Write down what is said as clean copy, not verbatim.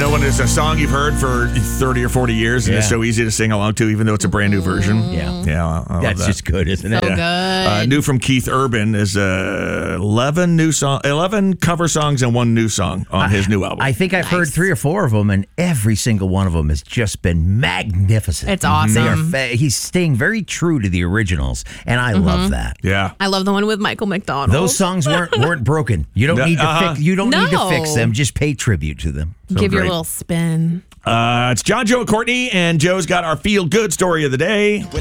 know when there's a song you've heard for 30 or 40 years and it's so easy to sing along to, even though it's a brand new version? Yeah, I love That's that. just good, isn't it? So good. New from Keith Urban is 11 cover songs and one new song on his new album. I think I've heard 3 or 4 of them, and every single one of them has just been magnificent. It's awesome. He's staying very true to the originals, and I love that. Yeah. I love the one with Michael McDonald. Those songs weren't broken. You don't need to fix. You don't need to fix them. Just pay tribute to them. Give your great. little spin. It's John, Joe, and Courtney, and Joe's got our feel-good story of the day.